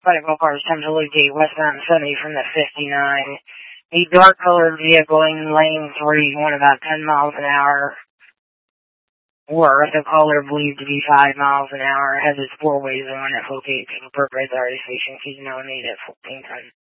Bicycle cars attempt to locate westbound 70 from the 59. A dark colored vehicle in lane 3 went about 10 miles an hour. Or the caller believed to be 5 miles an hour has its four ways on its location. Purpose authority station, keys now made at 14 times.